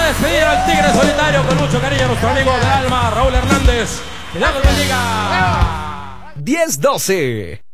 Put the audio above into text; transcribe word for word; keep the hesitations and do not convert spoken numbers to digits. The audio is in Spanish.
despedir al Tigre Solitario con mucho cariño a nuestro amigo del alma, Raúl Hernández. Que Dios los bendiga. diez doce